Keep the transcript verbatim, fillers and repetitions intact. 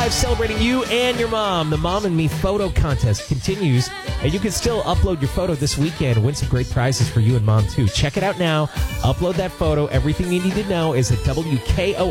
Live, celebrating you and your mom. The Mom and Me photo contest continues, and you can still upload your photo this weekend and win some great prizes for you and Mom, too. Check it out now. Upload that photo. Everything you need to know is at W K O